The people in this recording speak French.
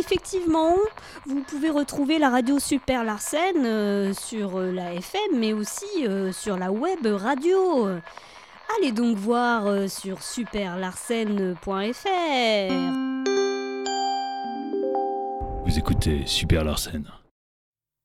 effectivement, vous pouvez retrouver la radio Super Larsen sur la FM, mais aussi sur la web radio. Allez donc voir sur superlarsen.fr. Vous écoutez Super Larsen.